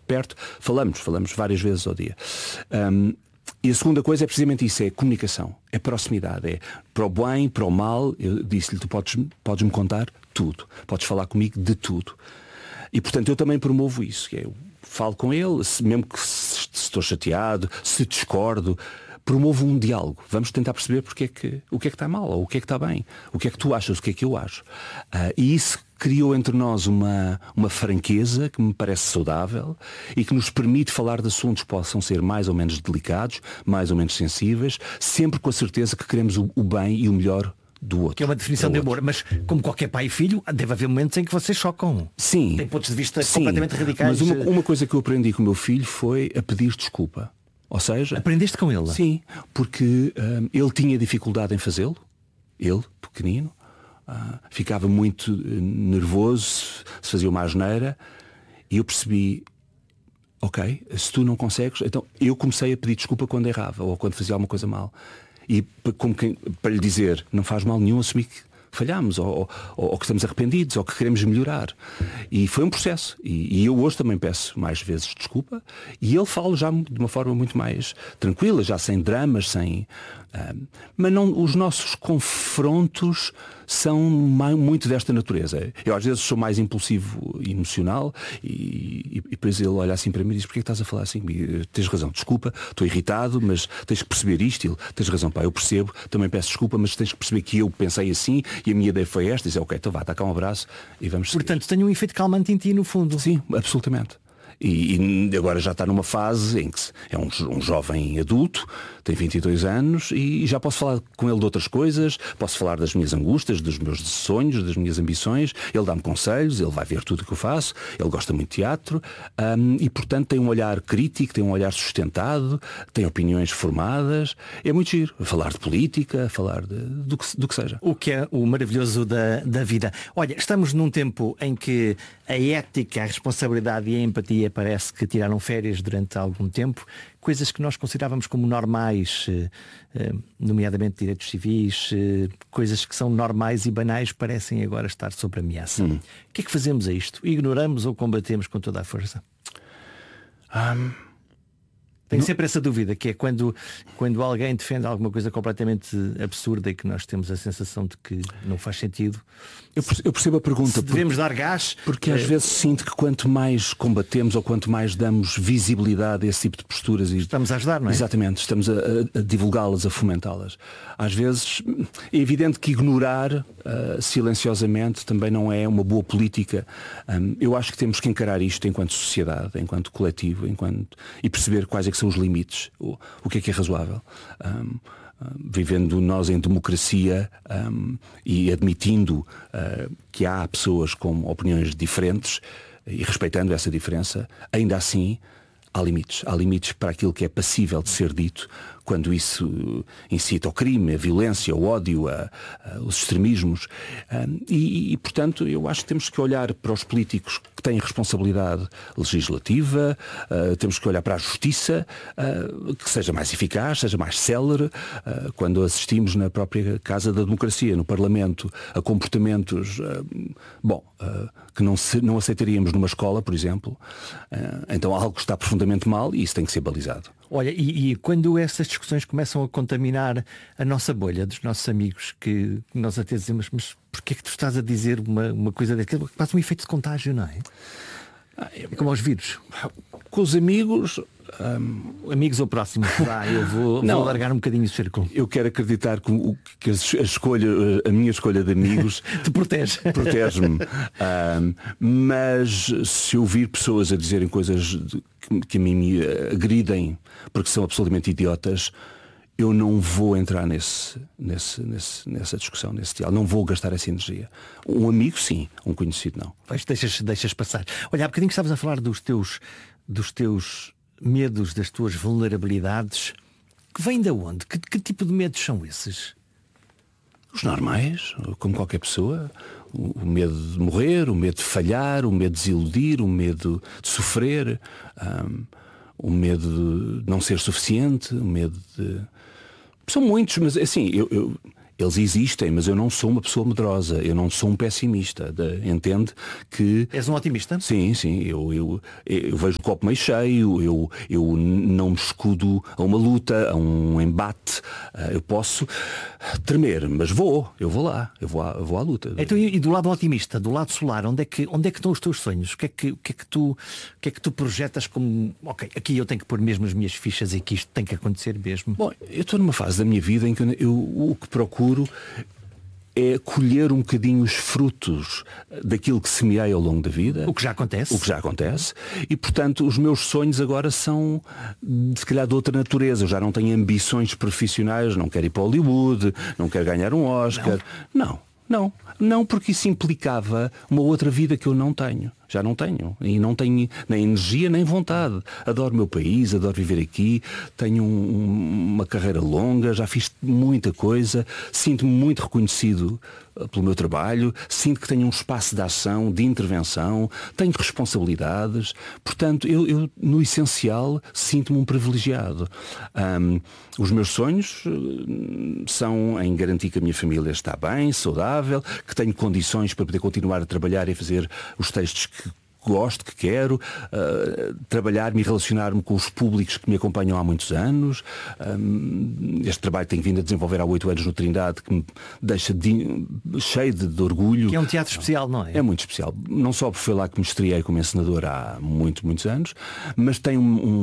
perto, falamos várias vezes ao dia. E a segunda coisa é precisamente isso, é comunicação, é proximidade, é para o bem, para o mal. Eu disse-lhe, tu podes-me contar tudo, podes falar comigo de tudo. E portanto eu também promovo isso, que é, eu falo com ele, mesmo que se estou chateado, se discordo, promovo um diálogo. Vamos tentar perceber o que é que está mal, ou o que é que está bem, o que é que tu achas, o que é que eu acho. E isso criou entre nós uma franqueza que me parece saudável e que nos permite falar de assuntos que possam ser mais ou menos delicados, mais ou menos sensíveis, sempre com a certeza que queremos o bem e o melhor do outro. Que é uma definição de amor, mas como qualquer pai e filho, deve haver momentos em que vocês chocam. Sim. Tem pontos de vista completamente radicais. Mas uma coisa que eu aprendi com o meu filho foi a pedir desculpa. Ou seja... Aprendeste com ele? Sim, porque ele tinha dificuldade em fazê-lo. Ele, pequenino. Ficava muito nervoso, se fazia uma asneira. E eu percebi, ok, se tu não consegues... Então eu comecei a pedir desculpa quando errava ou quando fazia alguma coisa mal. E para lhe dizer, não faz mal nenhum assumir que falhámos, ou que estamos arrependidos, ou que queremos melhorar. E foi um processo. E eu hoje também peço mais vezes desculpa. E ele fala já de uma forma muito mais tranquila, já sem dramas, sem... mas não, os nossos confrontos são muito desta natureza. Eu às vezes sou mais impulsivo e emocional e depois ele olha assim para mim e diz: porquê que estás a falar assim? Tens razão, desculpa, estou irritado, mas tens que perceber isto. Ele, tens razão, pá, eu percebo, também peço desculpa, mas tens que perceber que eu pensei assim e a minha ideia foi esta. E diz: ok, então vá, está cá um abraço e vamos seguir. Portanto, tem um efeito calmante em ti, no fundo. Sim, absolutamente. E agora já está numa fase em que é um jovem adulto, tem 22 anos e já posso falar com ele de outras coisas, posso falar das minhas angústias, dos meus sonhos, das minhas ambições. Ele dá-me conselhos, ele vai ver tudo o que eu faço, ele gosta muito de teatro e portanto tem um olhar crítico, tem um olhar sustentado, tem opiniões formadas. É muito giro falar de política, falar do que seja. O que é o maravilhoso da vida. Olha, estamos num tempo em que a ética, a responsabilidade e a empatia parece que tiraram férias durante algum tempo. Coisas que nós considerávamos como normais, nomeadamente direitos civis, coisas que são normais e banais, parecem agora estar sob ameaça. O que é que fazemos a isto? Ignoramos ou combatemos com toda a força? Tenho sempre essa dúvida, que é quando alguém defende alguma coisa completamente absurda e que nós temos a sensação de que não faz sentido. Eu percebo a pergunta. Devemos dar gás? Porque às vezes sinto que quanto mais combatemos ou quanto mais damos visibilidade a esse tipo de posturas... Estamos a ajudar, não é? Exatamente, estamos a divulgá-las, a fomentá-las. Às vezes é evidente que ignorar silenciosamente também não é uma boa política. Eu acho que temos que encarar isto enquanto sociedade, enquanto coletivo, e perceber quais é que são os limites, o que é razoável. Vivendo nós em democracia e admitindo que há pessoas com opiniões diferentes e respeitando essa diferença, ainda assim há limites. Há limites para aquilo que é passível de ser dito quando isso incita ao crime, a violência, o ódio, os extremismos. E, portanto, eu acho que temos que olhar para os políticos que têm responsabilidade legislativa, temos que olhar para a justiça, que seja mais eficaz, seja mais célere. Quando assistimos na própria Casa da Democracia, no Parlamento, a comportamentos que não aceitaríamos numa escola, por exemplo, então algo está profundamente mal e isso tem que ser balizado. Olha, e quando essas discussões começam a contaminar a nossa bolha dos nossos amigos, que nós até dizemos, mas porquê é que tu estás a dizer uma coisa daquela? Faz um efeito de contágio, não é? É como aos vírus. Com os amigos... amigos ou próximos, eu vou largar um bocadinho o círculo. Eu quero acreditar que a minha escolha de amigos te protege-me. Mas se eu ouvir pessoas a dizerem coisas que a mim me agridem porque são absolutamente idiotas, eu não vou entrar nessa discussão, nesse diálogo. Não vou gastar essa energia. Um amigo sim, um conhecido não. Pois deixas passar. Olha, há bocadinho que estavas a falar dos teus medos, das tuas vulnerabilidades. Que vêm de onde? Que tipo de medos são esses? Os normais, como qualquer pessoa. O medo de morrer, o medo de falhar, o medo de desiludir, o medo de sofrer, o medo de não ser suficiente, o medo de... São muitos, mas assim, Eles existem, mas eu não sou uma pessoa medrosa, eu não sou um pessimista. Entende que... És um otimista? Sim, eu vejo o copo meio cheio, eu não me escudo a uma luta, a um embate. Eu posso tremer, mas eu vou lá, eu vou à luta. Então, e do lado otimista, do lado solar, onde é que estão os teus sonhos? O que é que tu projetas como, ok, aqui eu tenho que pôr mesmo as minhas fichas e que isto tem que acontecer mesmo? Bom, eu estou numa fase da minha vida em que o que procuro é colher um bocadinho os frutos daquilo que semeei ao longo da vida. O que já acontece. E, portanto, os meus sonhos agora são, se calhar, de outra natureza. Eu já não tenho ambições profissionais, não quero ir para Hollywood, não quero ganhar um Oscar. Não, porque isso implicava uma outra vida que eu não tenho. Já não tenho. E não tenho nem energia nem vontade. Adoro o meu país, adoro viver aqui. Tenho uma carreira longa, já fiz muita coisa. Sinto-me muito reconhecido pelo meu trabalho. Sinto que tenho um espaço de ação, de intervenção. Tenho responsabilidades. Portanto, eu no essencial, sinto-me um privilegiado. Os meus sonhos são em garantir que a minha família está bem, saudável, que tenho condições para poder continuar a trabalhar e fazer os textos que gosto, que quero, trabalhar-me e relacionar-me com os públicos que me acompanham há muitos anos. Este trabalho tenho vindo a desenvolver há 8 anos no Trindade, que me deixa cheio de orgulho. Que é um teatro especial, não é? É muito especial. Não só porque foi lá que me estreiei como encenador há muitos anos, mas tem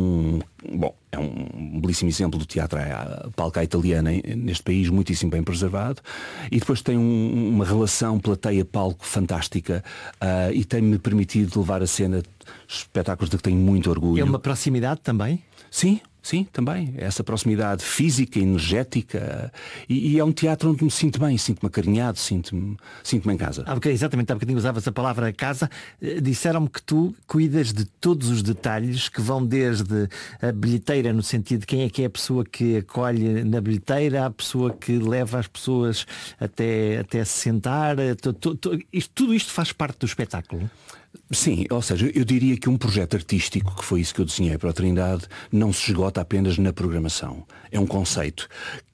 é um belíssimo exemplo do teatro à palca italiana neste país, muitíssimo bem preservado, e depois tem uma relação plateia-palco fantástica, e tem-me permitido levar a cena espetáculos de que tenho muito orgulho. É uma proximidade também? Sim, também. Essa proximidade física, energética, e é um teatro onde me sinto bem, sinto-me acarinhado, sinto-me em casa. Exatamente, há bocadinho usavas a palavra casa. Disseram-me que tu cuidas de todos os detalhes, que vão desde a bilheteira, no sentido de quem é que é a pessoa que acolhe na bilheteira, a pessoa que leva as pessoas até se sentar. Tudo isto faz parte do espetáculo? Sim, ou seja, eu diria que um projeto artístico, que foi isso que eu desenhei para a Trindade, não se esgota apenas na programação. É um conceito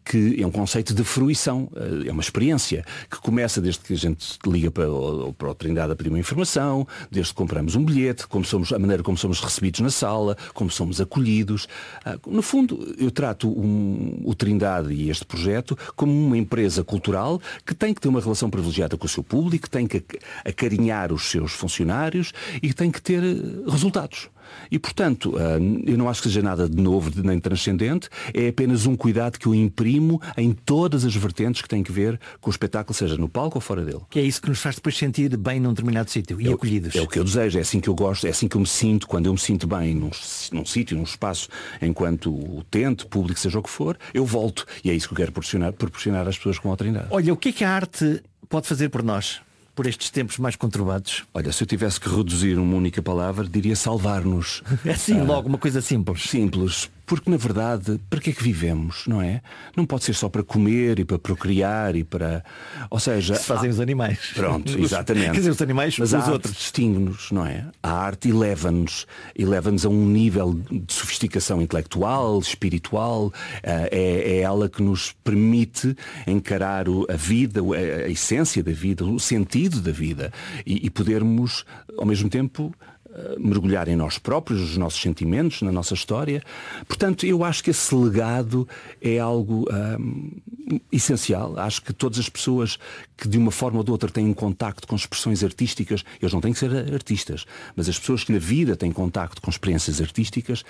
de fruição, é uma experiência que começa desde que a gente liga para a Trindade a pedir uma informação, desde que compramos um bilhete, a maneira como somos recebidos na sala, como somos acolhidos. No fundo, eu trato o Trindade e este projeto como uma empresa cultural que tem que ter uma relação privilegiada com o seu público, tem que acarinhar os seus funcionários e tem que ter resultados. E, portanto, eu não acho que seja nada de novo nem transcendente, é apenas um cuidado que eu imprimo em todas as vertentes que têm que ver com o espetáculo, seja no palco ou fora dele. Que é isso que nos faz depois sentir bem num determinado sítio e acolhidos. É o que eu desejo, é assim que eu gosto, é assim que eu me sinto. Quando eu me sinto bem num sítio, num espaço, enquanto utente, público, seja o que for, eu volto. E é isso que eu quero proporcionar às pessoas com a Trindade. Olha, o que é que a arte pode fazer por nós? Por estes tempos mais conturbados? Olha, se eu tivesse que reduzir uma única palavra, diria salvar-nos. É assim, logo, uma coisa simples. Simples. Porque, na verdade, para que é que vivemos, não é? Não pode ser só para comer e para procriar e para... Ou seja... Se fazem os animais. Pronto, exatamente. Quer dizer, os animais, mas os a outros. Arte distingue-nos, não é? A arte eleva-nos a um nível de sofisticação intelectual, espiritual. É ela que nos permite encarar a vida, a essência da vida, o sentido da vida e podermos, ao mesmo tempo, mergulhar em nós próprios, nos nossos sentimentos, na nossa história. Portanto, eu acho que esse legado é algo essencial. Acho que todas as pessoas que de uma forma ou de outra têm contacto com expressões artísticas, eles não têm que ser artistas, mas as pessoas que na vida têm contacto com experiências artísticas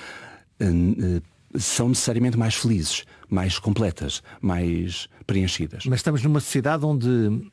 são necessariamente mais felizes, mais completas, mais preenchidas. Mas estamos numa sociedade onde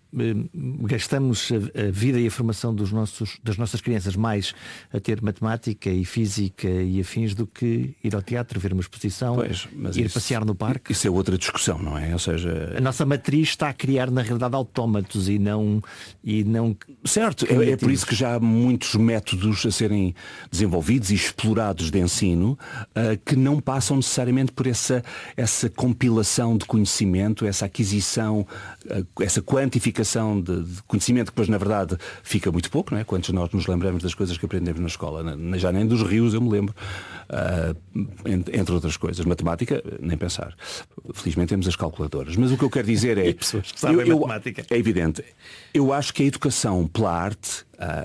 gastamos a vida e a formação das nossas crianças mais a ter matemática e física e afins do que ir ao teatro, ver uma exposição, passear no parque. Isso é outra discussão, não é? Ou seja, a nossa matriz está a criar na realidade autómatos e não certo, é por isso que já há muitos métodos a serem desenvolvidos e explorados de ensino que não passam necessariamente por essa compilação de conhecimento, essa aquisição, essa quantificação de conhecimento que depois na verdade fica muito pouco, não é? Quantos nós nos lembramos das coisas que aprendemos na escola, já nem dos rios eu me lembro. entre outras coisas. Matemática, nem pensar. Felizmente temos as calculadoras. Mas o que eu quero dizer é... pessoas que sabem matemática. É evidente. Eu acho que a educação pela arte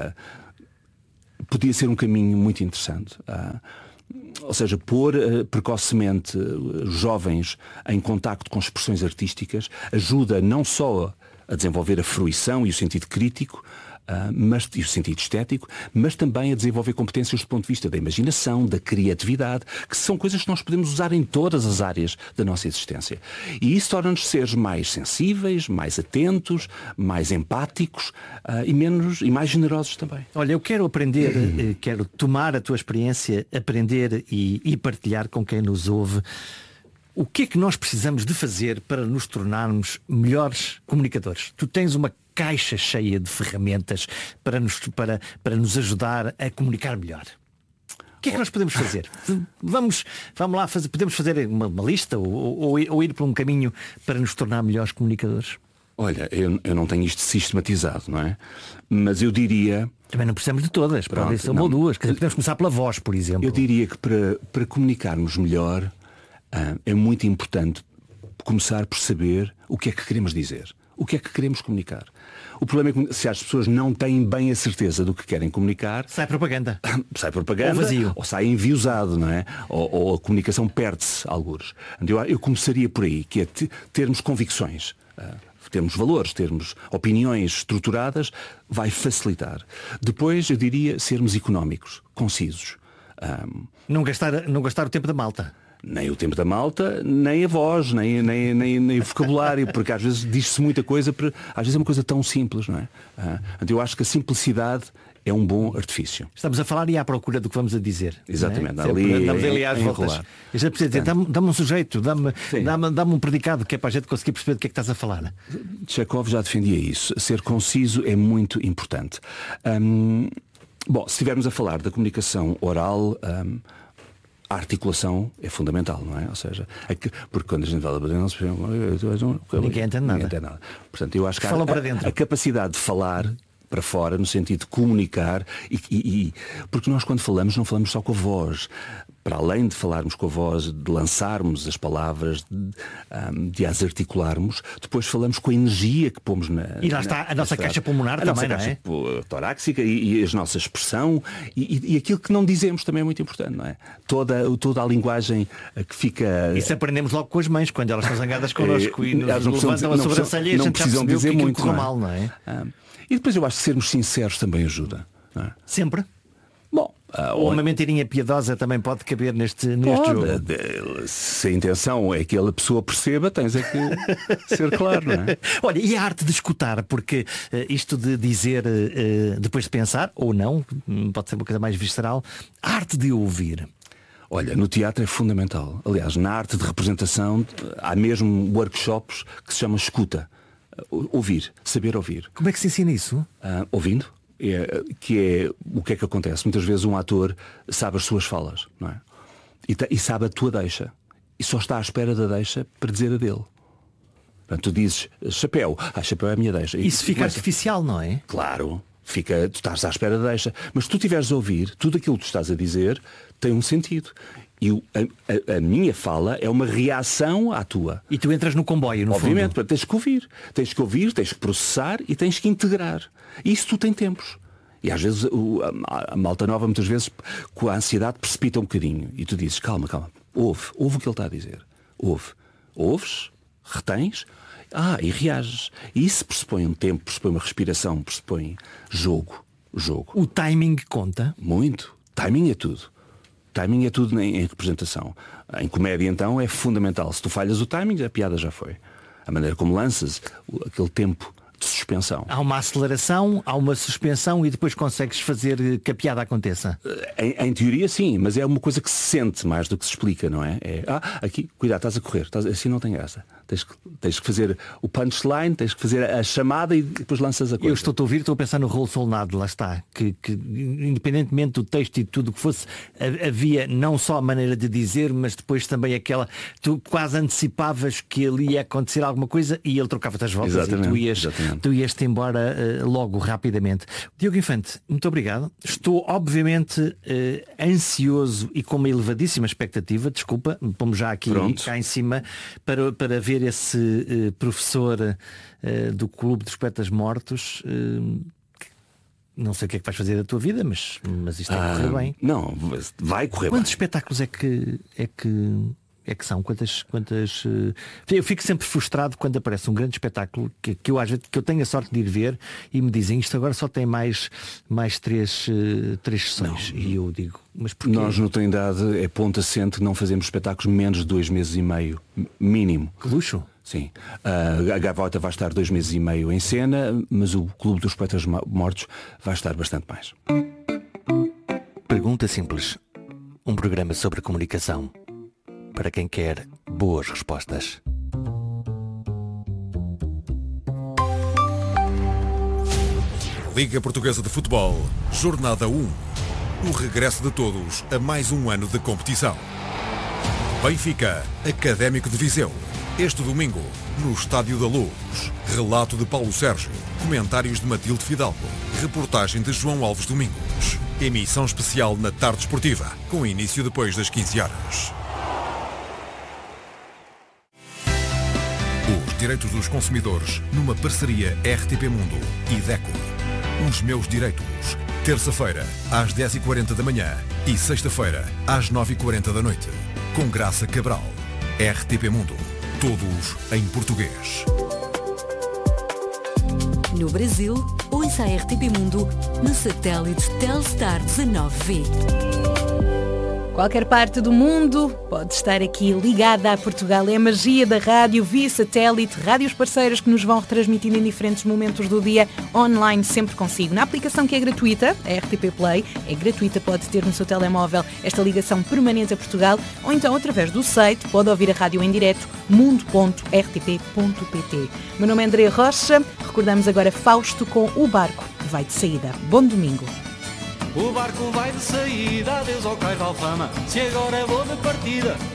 podia ser um caminho muito interessante. Ou seja, pôr precocemente jovens em contacto com expressões artísticas ajuda não só a desenvolver a fruição e o sentido crítico, e o sentido estético, mas também a desenvolver competências do ponto de vista da imaginação, da criatividade, que são coisas que nós podemos usar em todas as áreas da nossa existência. E isso torna-nos seres mais sensíveis, mais atentos, mais empáticos e mais generosos também. Olha, eu quero aprender, quero tomar a tua experiência, aprender e partilhar com quem nos ouve. O que é que nós precisamos de fazer para nos tornarmos melhores comunicadores? Tu tens uma caixa cheia de ferramentas para nos ajudar a comunicar melhor. O que é que nós podemos fazer? Vamos lá podemos fazer uma lista ou ir por um caminho para nos tornar melhores comunicadores? Olha, eu não tenho isto sistematizado, não é? Mas eu diria... Também não precisamos de todas, podem ser uma ou duas. Podemos começar pela voz, por exemplo. Eu diria que para comunicarmos melhor é muito importante começar por saber o que é que queremos dizer. O que é que queremos comunicar? O problema é que se as pessoas não têm bem a certeza do que querem comunicar... Sai propaganda. Sai propaganda. Ou vazio. Ou sai enviosado, não é? Ou a comunicação perde-se, algures. Eu começaria por aí, que é termos convicções. Termos valores, termos opiniões estruturadas, vai facilitar. Depois, eu diria, sermos económicos, concisos. Não gastar o tempo da malta. Nem o tempo da malta, nem a voz, nem o vocabulário, porque às vezes diz-se muita coisa, às vezes é uma coisa tão simples, não é? Eu acho que a simplicidade é um bom artifício. Estamos a falar e à procura do que vamos a dizer. Exatamente. Estamos ali às voltas. Eu já preciso dizer, dá-me um sujeito, dá-me um predicado, que é para a gente conseguir perceber do que é que estás a falar. Chekhov já defendia isso. Ser conciso é muito importante. Bom, se estivermos a falar da comunicação oral... a articulação é fundamental, não é? Ou seja, porque quando a gente fala ninguém entende nada. Portanto, eu acho que a capacidade de falar para fora, no sentido de comunicar, porque nós quando falamos não falamos só com a voz. Para além de falarmos com a voz, de lançarmos as palavras, de as articularmos, depois falamos com a energia que pomos na... E lá está a nossa caixa pulmonar também, não é? A nossa caixa torácica e a nossa expressão e aquilo que não dizemos também é muito importante, não é? Toda a linguagem que fica... Isso aprendemos logo com as mães, quando elas estão zangadas connosco e nos levantam a sobrancelha e a gente já percebeu que aquilo correu mal, não é? E depois eu acho que sermos sinceros também ajuda, não é? Sempre? Bom, ou uma mentirinha piedosa também pode caber neste jogo. Se a intenção é que a pessoa perceba, tens é que ser claro, não é? Olha, e a arte de escutar, porque isto de dizer depois de pensar, ou não, pode ser uma coisa mais visceral, a arte de ouvir. Olha, no teatro é fundamental. Aliás, na arte de representação há mesmo workshops que se chamam escuta. Ouvir, saber ouvir. Como é que se ensina isso? Ouvindo. Que é o que é que acontece? Muitas vezes um ator sabe as suas falas, não é? E sabe a tua deixa. E só está à espera da deixa para dizer a dele. Portanto, tu dizes chapéu. Chapéu é a minha deixa. Isso fica artificial, não é? Claro. Tu estás à espera da deixa. Mas se tu tiveres a ouvir, tudo aquilo que tu estás a dizer tem um sentido. E a minha fala é uma reação à tua. E tu entras no comboio, no Obviamente, fundo. tens que ouvir. Tens que processar e tens que integrar. E isso tu tem tempos. E às vezes a malta nova, muitas vezes, com a ansiedade, precipita um bocadinho. E tu dizes, calma. Ouve o que ele está a dizer. Ouves, retens, e reages. E isso pressupõe um tempo, pressupõe uma respiração, pressupõe jogo. O timing conta? Muito. Timing é tudo. Timing é tudo em representação. Em comédia, então, é fundamental. Se tu falhas o timing, a piada já foi. A maneira como lanças, aquele tempo de suspensão. Há uma aceleração, há uma suspensão e depois consegues fazer que a piada aconteça. Em teoria, sim, mas é uma coisa que se sente mais do que se explica, não é? Aqui, cuidado, estás a correr, assim não tem graça. Tens que fazer o punchline, tens que fazer a chamada e depois lanças a coisa. Eu estou a ouvir, estou a pensar no rolo solnado, lá está. Que independentemente do texto e tudo o que fosse, havia não só a maneira de dizer, mas depois também aquela. Tu quase antecipavas que ali ia acontecer alguma coisa e ele trocava-te as voltas. Exatamente, e tu ias. Exatamente. tu ias-te embora logo, rapidamente. Diogo Infante, muito obrigado. Estou obviamente ansioso e com uma elevadíssima expectativa, desculpa, pomos já aqui cá em cima, para ver esse professor do Clube dos Poetas Mortos. Não sei o que é que vais fazer da tua vida, mas isto tem que correr bem. Não, vai correr bem. Quantos espetáculos é que são? Quantas eu fico sempre frustrado quando aparece um grande espetáculo que eu tenho a sorte de ir ver e me dizem isto agora só tem mais 3 sessões. Não. E eu digo, mas porquê? Nós no Trindade é ponto assente, não fazemos espetáculos menos de 2 meses e meio, mínimo. Que luxo! Sim, a Gaivota vai estar 2 meses e meio em cena, mas o Clube dos Poetas Mortos vai estar bastante mais. Pergunta simples. Um programa sobre comunicação para quem quer boas respostas. Liga Portuguesa de Futebol, Jornada 1. O regresso de todos a mais um ano de competição. Benfica, Académico de Viseu. Este domingo, no Estádio da Luz. Relato de Paulo Sérgio. Comentários de Matilde Fidalgo. Reportagem de João Alves Domingos. Emissão especial na tarde esportiva, com início depois das 15 horas. Os direitos dos consumidores numa parceria RTP Mundo e DECO. Os meus direitos. Terça-feira, às 10h40 da manhã e sexta-feira, às 9h40 da noite. Com Graça Cabral. RTP Mundo. Todos em português. No Brasil, ouça a RTP Mundo no satélite Telstar 19V. Qualquer parte do mundo pode estar aqui ligada a Portugal. É a magia da rádio via satélite, rádios parceiras que nos vão retransmitindo em diferentes momentos do dia online, sempre consigo. Na aplicação que é gratuita, a RTP Play, é gratuita, pode ter no seu telemóvel esta ligação permanente a Portugal, ou então através do site pode ouvir a rádio em direto, mundo.rtp.pt. Meu nome é André Rocha, recordamos agora Fausto com O Barco Vai de Saída. Bom domingo. O barco vai de saída, adeus ao cais de Alfama. Se agora vou de partida,